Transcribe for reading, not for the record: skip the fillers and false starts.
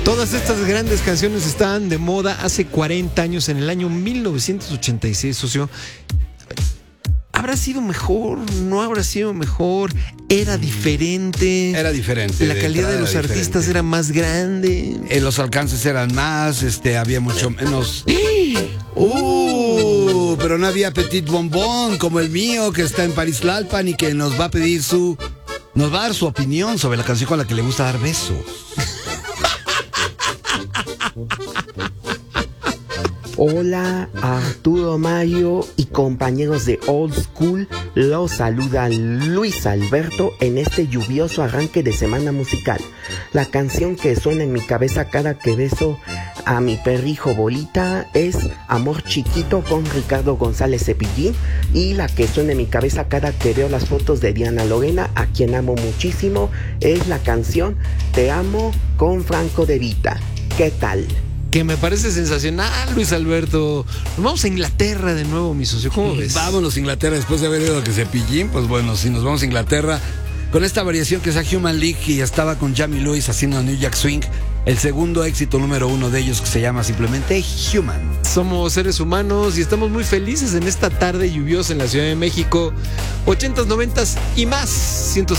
Todas estas grandes canciones estaban de moda hace 40 años, en el año 1986, socio. ¿Habrá sido mejor? ¿No habrá sido mejor? ¿Era diferente? Era diferente. La calidad de los artistas era más grande. Los alcances eran más, había mucho menos. Pero no había Petit Bombón como el mío, que está en París Lalpan y que nos va a pedir nos va a dar su opinión sobre la canción con la que le gusta dar besos. Hola, Arturo Mario y compañeros de Old School, los saluda Luis Alberto en este lluvioso arranque de semana musical. La canción que suena en mi cabeza cada que beso a mi perrijo Bolita es Amor Chiquito con Ricardo González Cepillín, y la que suena en mi cabeza cada que veo las fotos de Diana Lorena, a quien amo muchísimo, es la canción Te Amo con Franco De Vita. ¿Qué tal? Que me parece sensacional, Luis Alberto. Nos vamos a Inglaterra de nuevo, mi socio. ¿Cómo ves? Vámonos a Inglaterra después de haber ido a que Cepillín. Pues bueno, si nos vamos a Inglaterra con esta variación que es a Human League, y estaba con Jamie Lewis haciendo New Jack Swing, el segundo éxito número 1 de ellos, que se llama simplemente Human. Somos seres humanos y estamos muy felices en esta tarde lluviosa en la Ciudad de México. 80s, 90s y más.